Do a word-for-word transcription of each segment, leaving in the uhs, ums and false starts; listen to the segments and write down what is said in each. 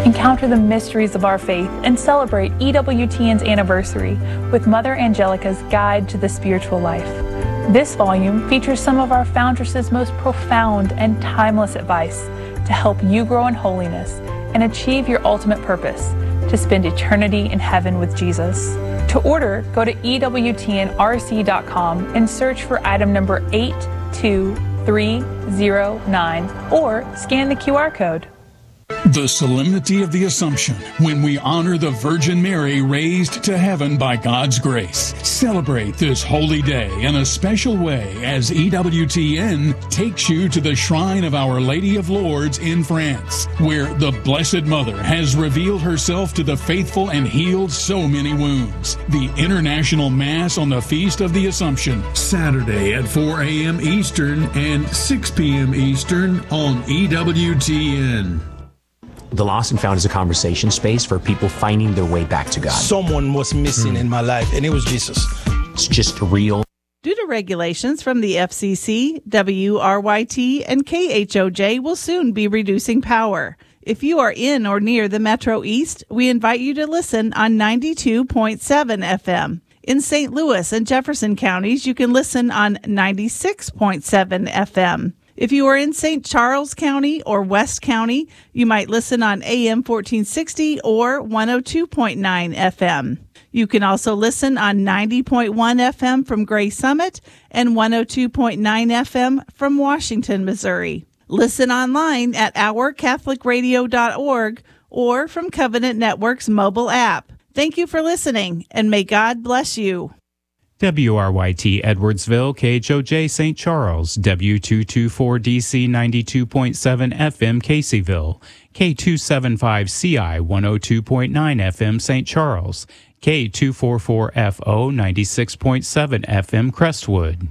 Encounter the mysteries of our faith and celebrate E W T N's anniversary with Mother Angelica's Guide to the Spiritual Life. This volume features some of our foundress's most profound and timeless advice to help you grow in holiness and achieve your ultimate purpose, to spend eternity in heaven with Jesus. To order, go to E W T N R C dot com and search for item number eight two three zero nine or scan the Q R code. The solemnity of the Assumption, when we honor the Virgin Mary raised to heaven by God's grace. Celebrate this holy day in a special way as E W T N takes you to the shrine of Our Lady of Lourdes in France, where the Blessed Mother has revealed herself to the faithful and healed so many wounds. The International Mass on the Feast of the Assumption, Saturday at four a.m. Eastern and six p.m. Eastern on E W T N. The Lost and Found is a conversation space for people finding their way back to God. Someone was missing mm. in my life, and it was Jesus. It's just real. Due to regulations from the F C C, W R Y T and K H O J will soon be reducing power. If you are in or near the Metro East, we invite you to listen on ninety-two point seven F M. In Saint Louis and Jefferson counties, you can listen on ninety-six point seven F M. If you are in Saint Charles County or West County, you might listen on A M fourteen sixty or one oh two point nine F M. You can also listen on ninety point one F M from Gray Summit and one oh two point nine F M from Washington, Missouri. Listen online at our catholic radio dot org or from Covenant Network's mobile app. Thank you for listening, and may God bless you. W R Y T Edwardsville, K H O J Saint Charles, W two twenty-four D C ninety-two point seven F M Caseyville, K two seventy-five C I one oh two point nine F M Saint Charles, K two forty-four F O ninety-six point seven F M Crestwood.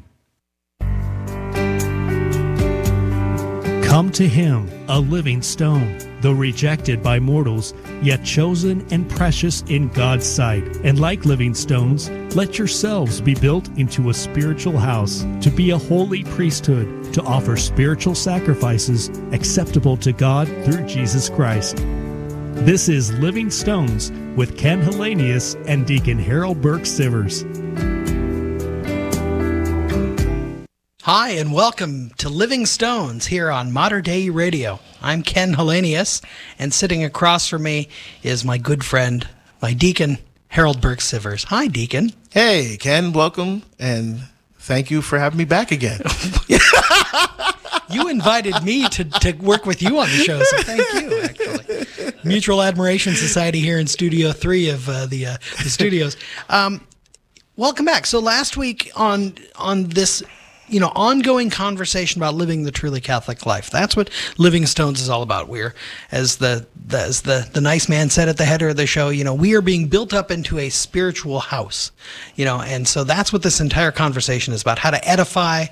Come to him, a living stone, though rejected by mortals, yet chosen and precious in God's sight. And like living stones, let yourselves be built into a spiritual house, to be a holy priesthood, to offer spiritual sacrifices acceptable to God through Jesus Christ. This is Living Stones with Ken Hellenius and Deacon Harold Burke Sivers. Hi, and welcome to Living Stones here on Mater Dei Radio. I'm Ken Hellenius, and sitting across from me is my good friend, my deacon, Harold Burke Sivers. Hi, Deacon. Hey, Ken, welcome, and thank you for having me back again. You invited me to, to work with you on the show, so thank you, actually. Mutual Admiration Society here in Studio three of uh, the, uh, the studios. Um, welcome back. So last week on on this... you know, ongoing conversation about living the truly Catholic life. That's what Living Stones is all about. We're, as the, the as the, the nice man said at the header of the show, you know, we are being built up into a spiritual house, you know, and so that's what this entire conversation is about, how to edify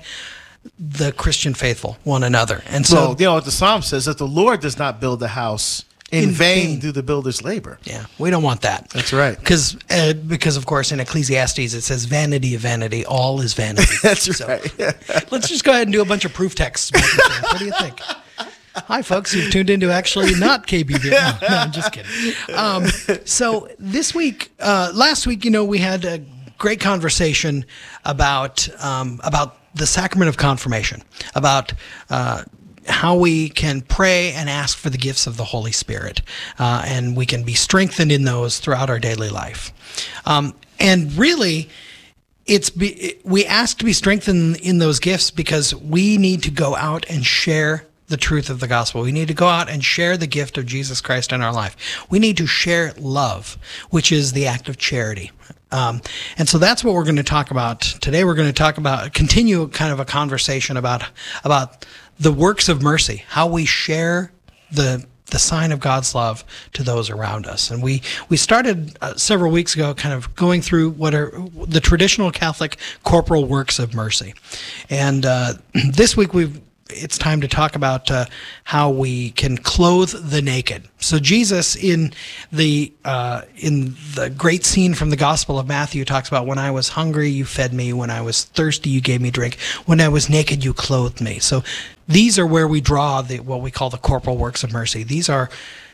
the Christian faithful, one another. And so, well, you know, the Psalm says that the Lord does not build a house in, in vain, vain do the builders labor. Yeah, we don't want that. That's right. Because, uh, because of course, in Ecclesiastes, it says, vanity of vanity, all is vanity. That's so, right. Let's just go ahead and do a bunch of proof texts. What do you think? Hi, folks. You've tuned into actually not K B B. No, no, I'm just kidding. Um, so this week, uh, last week, you know, we had a great conversation about um, about the sacrament of confirmation, about uh, how we can pray and ask for the gifts of the Holy Spirit, uh, and we can be strengthened in those throughout our daily life. Um, and really, it's be, we ask to be strengthened in those gifts because we need to go out and share the truth of the gospel. We need to go out and share the gift of Jesus Christ in our life. We need to share love, which is the act of charity. Um, and so that's what we're going to talk about today. We're going to talk about, continue kind of a conversation about, about the works of mercy, how we share the the sign of God's love to those around us. And we, we started uh, several weeks ago kind of going through what are the traditional Catholic corporal works of mercy. And uh, this week we've it's time to talk about uh, how we can clothe the naked. So Jesus, in the uh, in the great scene from the Gospel of Matthew, talks about, when I was hungry, you fed me. When I was thirsty, you gave me drink. When I was naked, you clothed me. So these are where we draw the what we call the corporal works of mercy. These are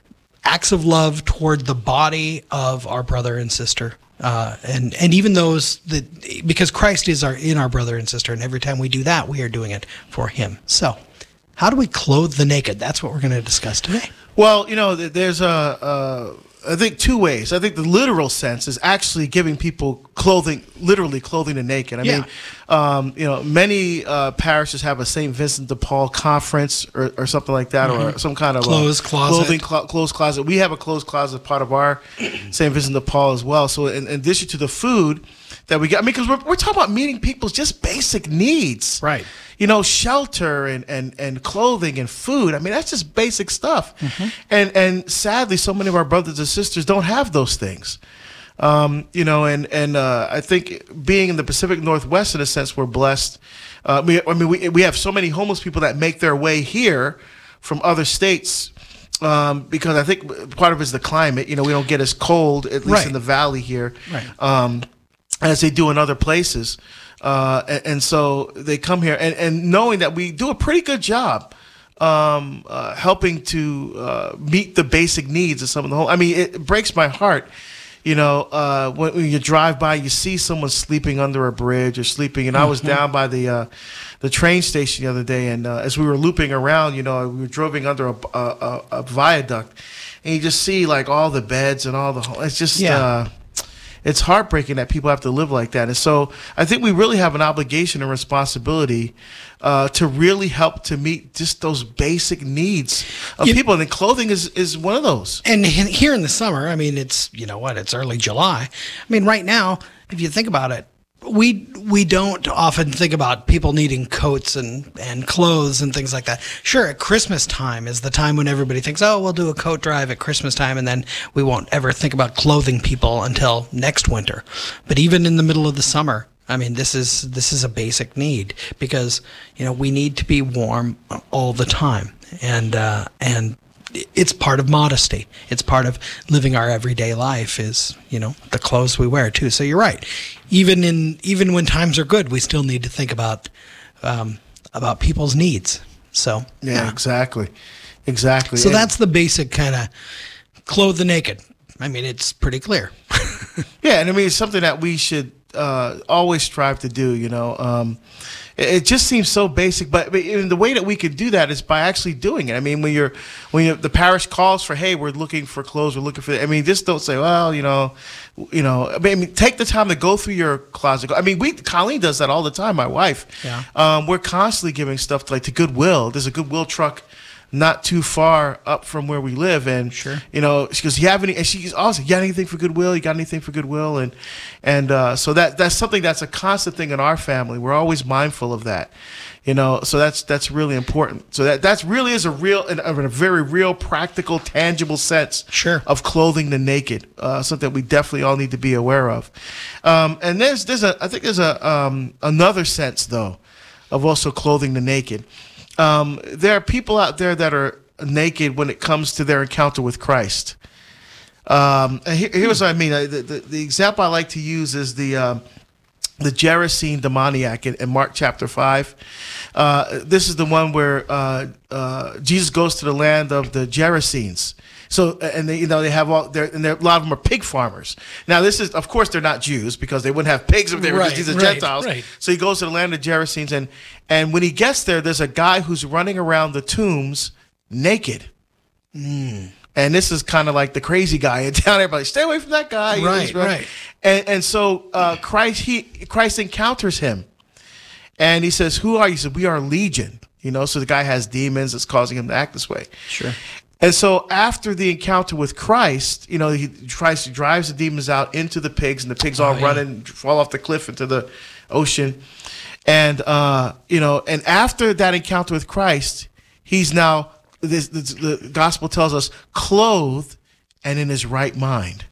acts of love toward the body of our brother and sister. Uh, and and even those that, because Christ is our in our brother and sister, and every time we do that, we are doing it for Him. So, how do we clothe the naked? That's what we're going to discuss today. Well, you know, there's a, uh, I think two ways. I think the literal sense is actually giving people clothing, literally clothing the naked. I Yeah. mean, um, you know, many uh, parishes have a Saint Vincent de Paul conference or, or something like that, Mhm. or some kind of Clothes uh, closet. clothing clo- clothes closet. We have a clothes closet part of our Saint Vincent de Paul as well. So, in, in addition to the food that we get, I mean, because we're, we're talking about meeting people's just basic needs, Right. You know, shelter and, and, and clothing and food. I mean, that's just basic stuff. And and sadly, so many of our brothers and sisters don't have those things. Um, you know, and and uh, I think being in the Pacific Northwest, in a sense, we're blessed. Uh, we, I mean, we we have so many homeless people that make their way here from other states. Um, because I think part of it is the climate. You know, we don't get as cold, at least Right. in the valley here, Right. um, as they do in other places. Uh, and, and so they come here, and, and knowing that we do a pretty good job um, uh, helping to uh, meet the basic needs of some of the home. I mean, it breaks my heart, you know, uh, when, when you drive by, you see someone sleeping under a bridge or sleeping. And I was down by the uh, the train station the other day, and uh, as we were looping around, you know, we were driving under a, a, a, a viaduct, and you just see like all the beds and all the. It's just. Yeah. Uh, It's heartbreaking that people have to live like that. And so I think we really have an obligation and responsibility uh, to really help to meet just those basic needs of You- people. And then clothing is, is one of those. And he- here in the summer, I mean, it's, you know what, it's early July. I mean, right now, if you think about it, we we don't often think about people needing coats and, and clothes and things like that. Sure, at Christmas time is the time when everybody thinks, oh, we'll do a coat drive at Christmas time, and then we won't ever think about clothing people until next winter. But even in the middle of the summer, I mean, this is this is a basic need because, you know, we need to be warm all the time. And uh, and it's part of modesty. It's part of living our everyday life is, you know, the clothes we wear too. So you're right. Even in even when times are good, we still need to think about um, about people's needs. So Yeah, exactly. Exactly. So And- that's the basic kind of clothe the naked. I mean, it's pretty clear. Yeah, and I mean, it's something that we should uh, always strive to do, you know. Um, it, it just seems so basic, but, but in the way that we could do that is by actually doing it. I mean, when you're when you're, the parish calls for, hey, we're looking for clothes, we're looking for, I mean, just don't say, well, you know, you know, I mean, I mean, take the time to go through your closet. I mean, we, Colleen does that all the time, my wife. Yeah. Um, we're constantly giving stuff to, like, to Goodwill. There's a Goodwill truck not too far up from where we live, and Sure. you know, she goes, "You have any?" And she's also, "You got anything for Goodwill? You got anything for Goodwill?" And and uh, so that that's something that's a constant thing in our family. We're always mindful of that, you know. So that's that's really important. So that that's really is a real, in a very real, practical, tangible sense Sure. of clothing the naked. Uh, something we definitely all need to be aware of. Um, and there's there's a I think there's a um, another sense though of also clothing the naked. Um, there are people out there that are naked when it comes to their encounter with Christ. Um, and here, here's what I mean. Uh, The, the, the example I like to use is the um, the Gerasene demoniac in, in Mark chapter five. Uh, this is the one where uh, uh, Jesus goes to the land of the Gerasenes. So, and they, you know, they have all, they're, and they're, a lot of them are pig farmers. Now, this is, of course, they're not Jews because they wouldn't have pigs if they were Right, these are right, Gentiles. right. So he goes to the land of Gerasenes, and and when he gets there, there's a guy who's running around the tombs naked. And this is kind of like the crazy guy in town. Everybody, stay away from that guy. You know, Right, he's running- right. And and so uh, Christ he Christ encounters him, and he says, "Who are you?" He said, "We are legion." You know, so the guy has demons that's causing him to act this way. Sure. And so after the encounter with Christ, you know, he tries to drives the demons out into the pigs, and the pigs all Oh, yeah. run and fall off the cliff into the ocean. And uh, you know, and after that encounter with Christ, he's now this, this, the gospel tells us clothed and in his right mind.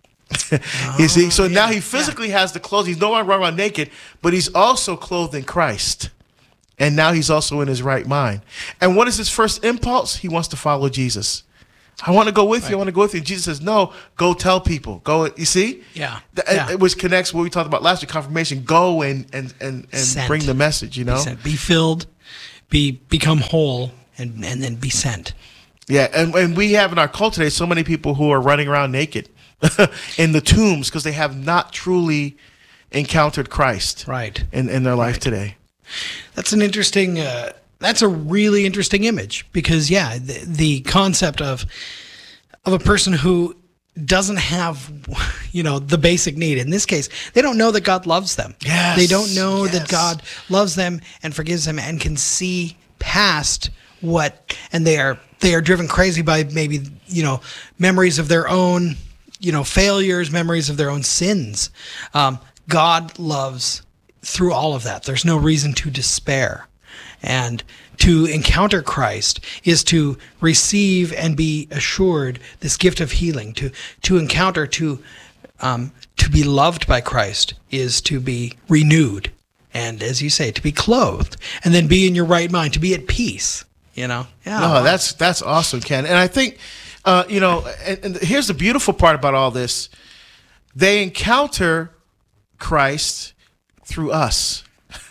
You see, so now he physically has the clothes. He's no longer running around naked, but he's also clothed in Christ. And now he's also in his right mind. And what is his first impulse? He wants to follow Jesus. I want to go with you. I want to go with you. And Jesus says, no, go tell people. Go, you see? Yeah. Th- Yeah. It, which connects what we talked about last week, confirmation. Go and and and, and Sent. bring the message, you know? Be sent. Be filled, be become whole, and and then be sent. Yeah, and, and we have in our culture today so many people who are running around naked in the tombs because they have not truly encountered Christ right. in, in their life right. today. That's an interesting, uh, that's a really interesting image because, yeah, the, the concept of of a person who doesn't have, you know, the basic need. In this case, they don't know that God loves them. Yes. They don't know yes. that God loves them and forgives them and can see past what, and they are they are driven crazy by maybe, you know, memories of their own, you know, failures, memories of their own sins. Um, God loves through all of that. There's no reason to despair. And to encounter Christ is to receive and be assured this gift of healing. To to encounter, to um, to be loved by Christ is to be renewed. And as you say, to be clothed and then be in your right mind, to be at peace, you know? Yeah, no, wow. that's that's awesome, Ken. And I think, uh, you know, and, and here's the beautiful part about all this. They encounter Christ through us.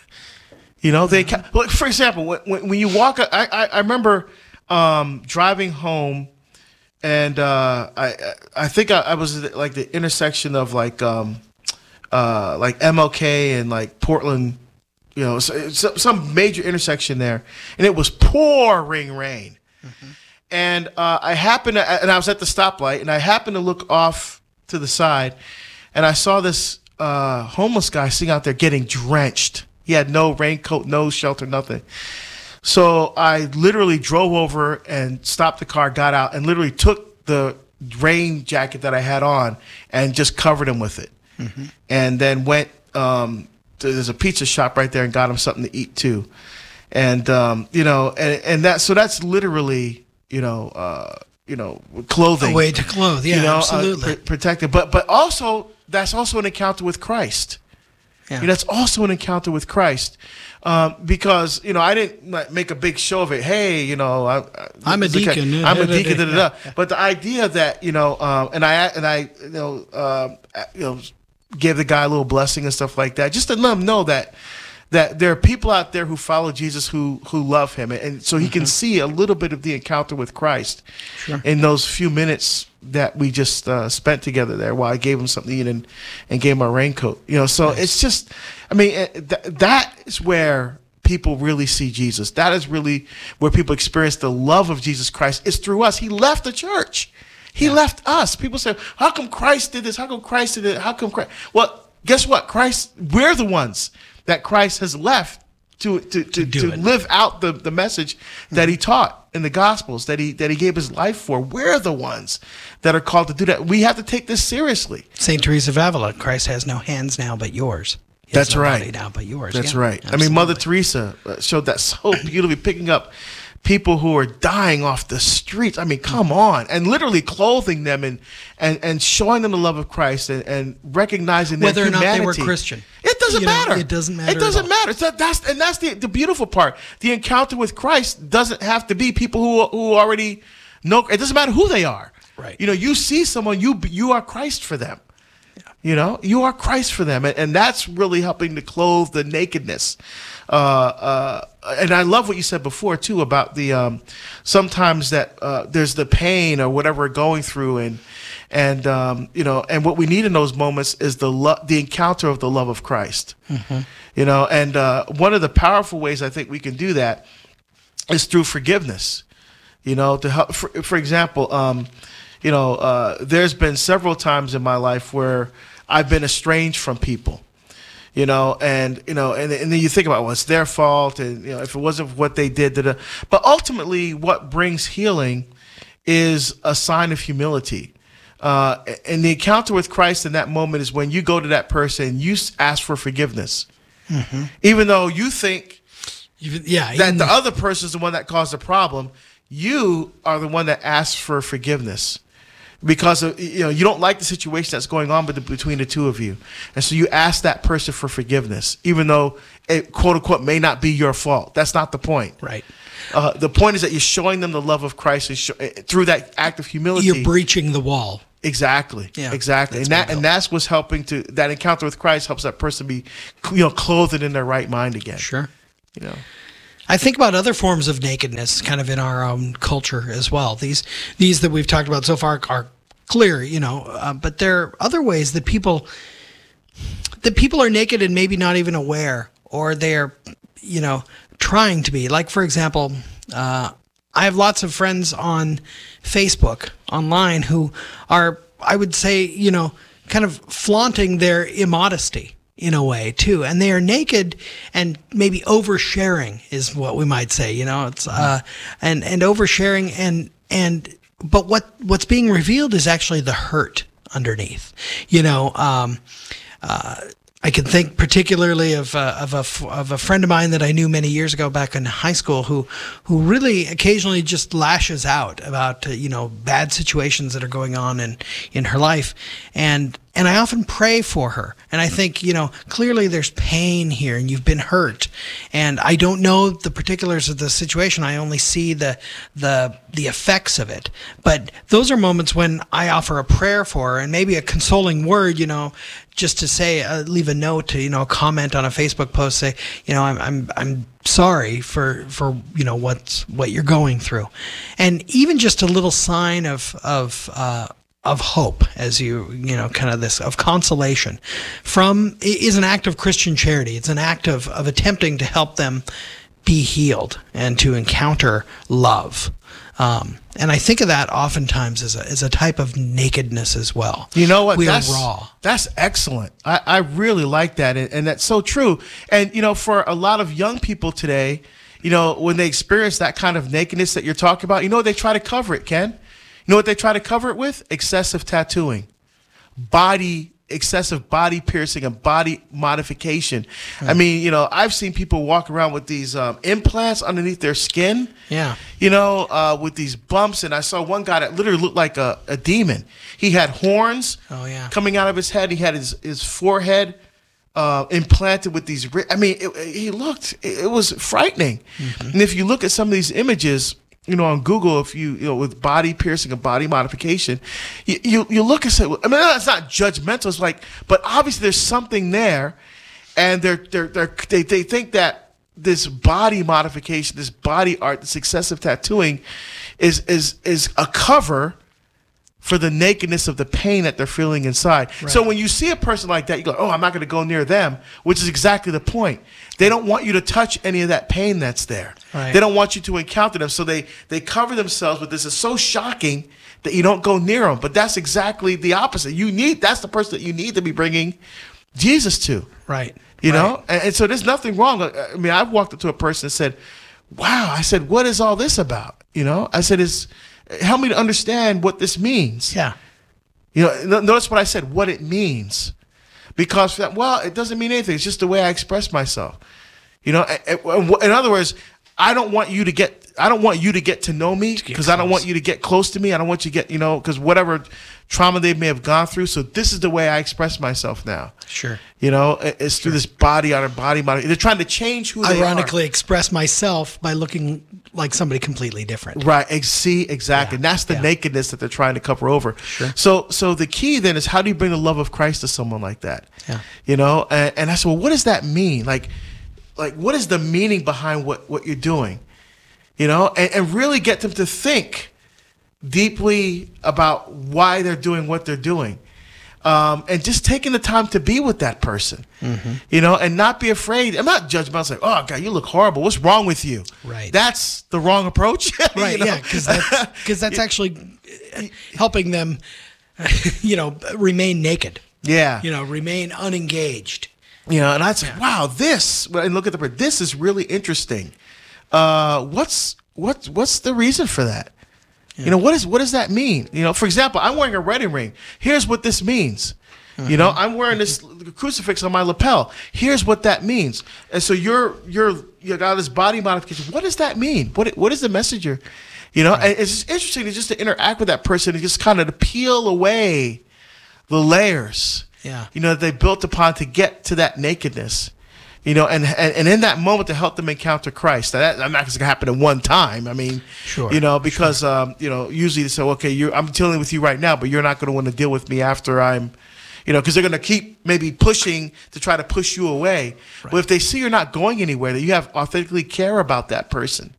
You know, they, like, for example, when, when you walk, I, I, I remember um, driving home, and uh, I I think I, I was at like the intersection of like um, uh, like M L K and like Portland, you know, so, so, some major intersection there, and it was pouring rain, mm-hmm. and uh, I happened to, and I was at the stoplight, and I happened to look off to the side, and I saw this uh, homeless guy sitting out there getting drenched. He had no raincoat, no shelter, nothing. So I literally drove over and stopped the car, got out, and literally took the rain jacket that I had on and just covered him with it. Mm-hmm. And then went um, to, there's a pizza shop right there and got him something to eat too. And um, you know, and, and that so that's literally you know uh, you know clothing, a way to clothe, yeah, you know, absolutely uh, pr- protected. But but also that's also an encounter with Christ. Yeah. You know, that's also an encounter with Christ, um, because you know I didn't like, make a big show of it. Hey, you know, I, I'm a deacon. Okay, I'm a deacon. Da, da, da. But the idea that you know, um, and I and I you know, uh, you know, gave the guy a little blessing and stuff like that, just to let him know that that there are people out there who follow Jesus who who love him, and so he mm-hmm. can see a little bit of the encounter with Christ sure. in those few minutes that we just uh, spent together there while I gave him something to eat and, and gave him a raincoat. You know, so nice. It's just, I mean, th- that is where people really see Jesus. That is really where people experience the love of Jesus Christ. It's through us. He left the church. He yeah. left us. People say, how come Christ did this? How come Christ did it? How come Christ? Well, guess what? Christ, we're the ones that Christ has left to to to, to, to live out the, the message that he taught in the Gospels, that he that he gave his life for. We're the ones that are called to do that. We have to take this seriously. Saint Teresa of Avila, Christ has no hands now but yours. He That's has no right. body now but yours. That's yeah, right. absolutely. I mean, Mother Teresa showed that so beautifully, picking up people who are dying off the streets. I mean, come on. And literally clothing them and and, and showing them the love of Christ and, and recognizing whether their or not humanity. they were Christian. It doesn't You know, matter. it doesn't matter It doesn't at all. matter. So that's and that's the, the beautiful part. The encounter with Christ doesn't have to be people who who already know. It doesn't matter who they are. Right. You know, you see someone, you you are Christ for them. You know, you are Christ for them. And, and that's really helping to clothe the nakedness. Uh, uh, and I love what you said before, too, about the um, sometimes that uh, there's the pain or whatever we're going through. And, and um, you know, and what we need in those moments is the lo- the encounter of the love of Christ. Mm-hmm. You know, and uh, one of the powerful ways I think we can do that is through forgiveness. You know, to help, for, for example, um, you know, uh, there's been several times in my life where I've been estranged from people, you know, and, you know, and, and then you think about, well, it's their fault. And, you know, if it wasn't what they did, da, da. But ultimately what brings healing is a sign of humility. Uh, and the encounter with Christ in that moment is when you go to that person and you ask for forgiveness, mm-hmm. even though you think even, yeah, that even the other person is the one that caused the problem. You are the one that asks for forgiveness. Because of, you know, you don't like the situation that's going on between the two of you, and so you ask that person for forgiveness, even though it, quote unquote, may not be your fault. That's not the point. Right. Uh, the point is that you're showing them the love of Christ and show, through that act of humility. You're breaching the wall. Exactly. Yeah, exactly. And that and that's what's helping to that encounter with Christ helps that person be, you know, clothed in their right mind again. Sure. You know. I think about other forms of nakedness kind of in our own culture as well. These these that we've talked about so far are clear, you know, uh, but there are other ways that people that people are naked and maybe not even aware, or they're, you know, trying to be. Like, for example, uh, I have lots of friends on Facebook, online, who are, I would say, you know, kind of flaunting their immodesty in a way too, and they are naked and maybe oversharing is what we might say. You know, it's uh, and and oversharing and and but what what's being revealed is actually the hurt underneath. You know, um, uh, I can think particularly of uh, of a of a friend of mine that I knew many years ago back in high school, who who really occasionally just lashes out about uh, you know bad situations that are going on in in her life, and and I often pray for her, and I think, you know, clearly there's pain here, and you've been hurt, and I don't know the particulars of the situation. I only see the the the effects of it, but those are moments when I offer a prayer for her, and maybe a consoling word, you know, just to say, uh, leave a note, to, you know, comment on a Facebook post, say, you know, I'm I'm I'm sorry for for you know what's what you're going through, and even just a little sign of of. Uh, of hope, as you, you know, kind of this, of consolation from, is an act of Christian charity. It's an act of, of attempting to help them be healed and to encounter love. Um, and I think of that oftentimes as a, as a type of nakedness as well. You know what? We that's, are raw. That's excellent. I, I really like that. And, and that's so true. And, you know, for a lot of young people today, you know, when they experience that kind of nakedness that you're talking about, you know, they try to cover it, Ken. You know what they try to cover it with? Excessive tattooing, body, excessive body piercing, and body modification. Mm. I mean, you know, I've seen people walk around with these um, implants underneath their skin. Yeah. You know, uh, with these bumps. And I saw one guy that literally looked like a, a demon. He had horns oh, yeah. coming out of his head. He had his, his forehead uh, implanted with these. I mean, it, he looked, it, it was frightening. Mm-hmm. And if you look at some of these images, you know, on Google, if you, you know, with body piercing and body modification, you, you, you look and say, I mean, that's not judgmental. It's like, but obviously there's something there, and they're, they're, they're, they, they think that this body modification, this body art, this excessive tattooing is, is, is a cover for the nakedness of the pain that they're feeling inside. Right. So when you see a person like that, you go, oh, I'm not going to go near them, which is exactly the point. They don't want you to touch any of that pain that's there. Right. They don't want you to encounter them. So they, they cover themselves with this. It's so shocking that you don't go near them. But that's exactly the opposite. You need, that's the person that you need to be bringing Jesus to. Right. You right. know? And, and so there's nothing wrong. I mean, I've walked up to a person and said, wow, I said, what is all this about? You know, I said, is help me to understand what this means. Yeah. You know, notice what I said, what it means. Because, that, well, it doesn't mean anything. It's just the way I express myself. You know, in other words, I don't want you to get, I don't want you to get to know me, because I don't want you to get close to me. I don't want you to get, you know, because whatever trauma they may have gone through. So this is the way I express myself now. Sure. You know, it's sure. through this body on a body body. They're trying to change who they are. Ironically, express myself by looking like somebody completely different. Right. See, exactly. Yeah. And that's the yeah. nakedness that they're trying to cover over. Sure. So, so the key then is, how do you bring the love of Christ to someone like that? Yeah. You know, and, and I said, well, what does that mean? Like, like what is the meaning behind what, what you're doing? You know, and, and really get them to think deeply about why they're doing what they're doing. Um, and just taking the time to be with that person, mm-hmm. you know, and not be afraid. I'm not judgmental. It's like, oh, God, you look horrible. What's wrong with you? Right. That's the wrong approach. Right, you know? yeah, because that's, cause that's actually helping them, you know, remain naked. Yeah. You know, remain unengaged. You know, and I'd say, yeah. wow, this, and look at the, this is really interesting. Uh, what's, what, what's the reason for that? Yeah. You know, what is what does that mean? You know, for example, I'm wearing a wedding ring. Here's what this means. Uh-huh. You know, I'm wearing this crucifix on my lapel. Here's what that means. And so you're you're you got this body modification. What does that mean? What what is the message you're, you know? Right. And it's just interesting to just to interact with that person and just kind of to peel away the layers. Yeah. You know, that they built upon to get to that nakedness. You know, and, and and in that moment to help them encounter Christ. Now, that, that's not going to happen in one time. I mean, sure, you know, because sure. um, you know, usually they say, okay, you're, I'm dealing with you right now, but you're not going to want to deal with me after I'm, You know, because they're going to keep maybe pushing to try to push you away. Right. But if they see you're not going anywhere, that you have authentically care about that person,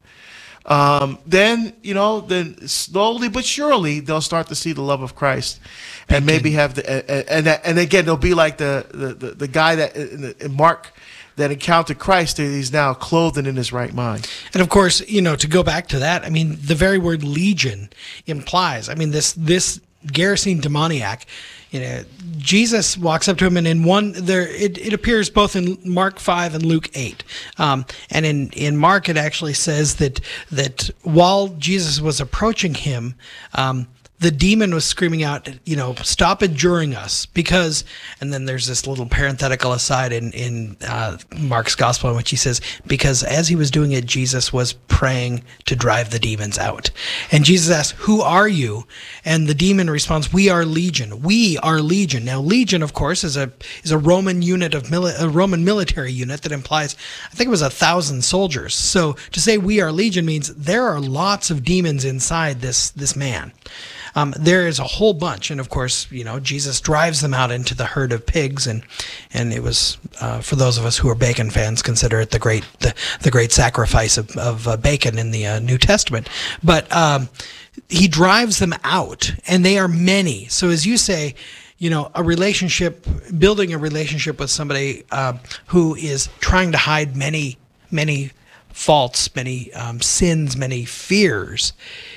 um, then, you know, then slowly but surely they'll start to see the love of Christ, and maybe have the and and, and again they'll be like the the, the, the guy that in, in Mark that encountered Christ. He's now clothed and in his right mind. And of course, you know, to go back to that, I mean, the very word legion implies, I mean, this this Gerasene demoniac. You know, Jesus walks up to him, and in one there it, it appears both in Mark five and Luke eight. Um, and in, in Mark it actually says that that while Jesus was approaching him, um, the demon was screaming out, you know, stop adjuring us, because, and then there's this little parenthetical aside in, in uh, Mark's gospel in which he says, because as he was doing it, Jesus was praying to drive the demons out. And Jesus asks, who are you? And the demon responds, we are legion. We are legion. Now, legion, of course, is a is a Roman unit of mili- a Roman military unit that implies, I think it was a thousand soldiers. So to say we are legion means there are lots of demons inside this this man. Um, there is a whole bunch, and of course, you know, Jesus drives them out into the herd of pigs, and and it was uh, for those of us who are bacon fans, consider it the great the, the great sacrifice of of uh, bacon in the uh, New Testament. But um, he drives them out, and they are many. So as you say, you know, a relationship, building a relationship with somebody uh, who is trying to hide many many faults, many um, sins, many fears,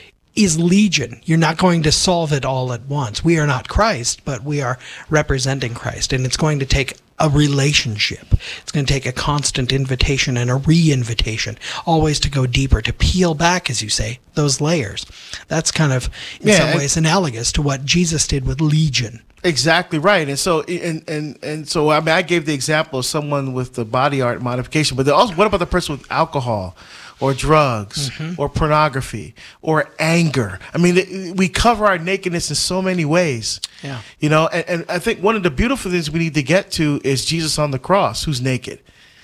is legion. You're not going to solve it all at once. We are not Christ, but we are representing Christ. And it's going to take a relationship. It's going to take a constant invitation and a re-invitation, always to go deeper, to peel back, as you say, those layers. That's kind of, in yeah, some ways, analogous to what Jesus did with Legion. Exactly right. And so, and, and, and so, I mean, I gave the example of someone with the body art modification, but also, what about the person with alcohol? Or drugs, mm-hmm. or pornography, or anger. I mean, we cover our nakedness in so many ways. Yeah. You know, and, and I think one of the beautiful things we need to get to is Jesus on the cross, who's naked.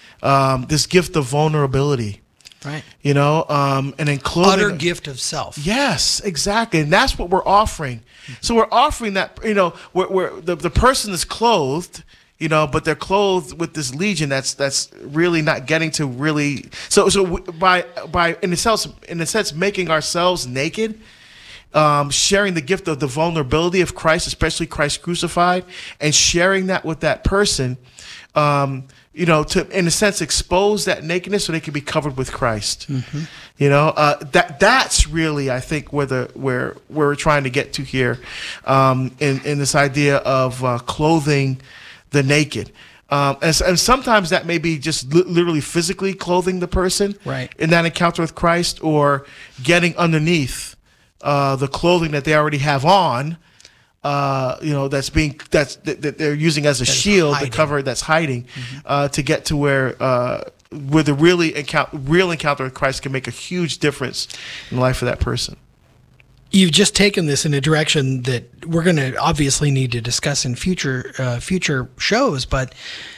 Um, this gift of vulnerability. Right. You know, um, and then clothing. Utter gift of self. Yes, exactly. And that's what we're offering. Mm-hmm. So we're offering that, you know, where, where the, the person is clothed, you know, but they're clothed with this legion that's that's really not getting to really. So so by by in a sense in a sense making ourselves naked, um, sharing the gift of the vulnerability of Christ, especially Christ crucified, and sharing that with that person, um, you know, to in a sense expose that nakedness so they can be covered with Christ. Mm-hmm. You know, uh, that that's really, I think, where the where, where we're trying to get to here, um, in in this idea of uh, clothing the naked. Um, and, and sometimes that may be just li- literally physically clothing the person right. in that encounter with Christ, or getting underneath uh, the clothing that they already have on, uh, you know, that's being that's that, that they're using as a that shield to cover that's hiding, mm-hmm. uh, to get to where uh, where the really encounter, real encounter with Christ can make a huge difference in the life of that person. You've just taken this in a direction that we're going to obviously need to discuss in future uh, future shows, but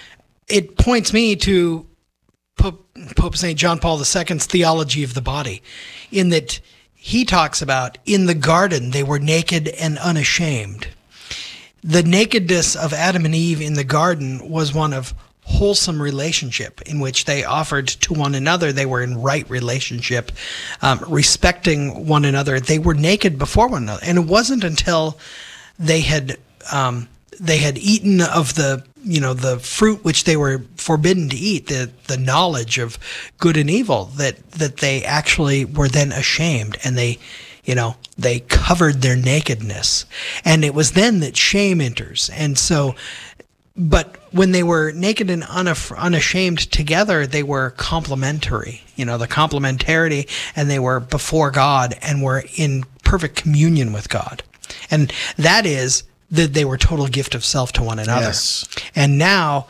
it points me to Pope, Pope Saint John Paul the Second's theology of the body, in that he talks about, in the garden they were naked and unashamed. The nakedness of Adam and Eve in the garden was one of wholesome relationship in which they offered to one another. They were in right relationship, um, respecting one another. They were naked before one another. And it wasn't until they had um, they had eaten of the you know the fruit which they were forbidden to eat, the the knowledge of good and evil, that that they actually were then ashamed, and they you know they covered their nakedness. And it was then that shame enters. And so But when they were naked and unashamed together, they were complementary, you know, the complementarity, and they were before God and were in perfect communion with God. And that is that they were total gift of self to one another. Yes. And now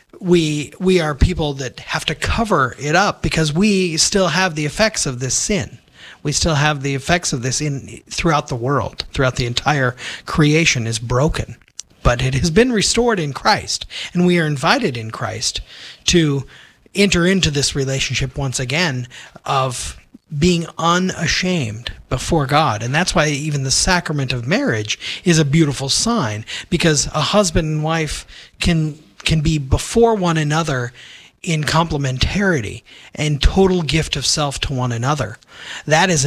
we we are people that have to cover it up because we still have the effects of this sin. We still have the effects of this in throughout the world, throughout the entire creation is broken. But it has been restored in Christ, and we are invited in Christ to enter into this relationship once again of being unashamed, before God. And that's why even the sacrament of marriage is a beautiful sign, because a husband and wife can can be before one another in complementarity and total gift of self to one another. That is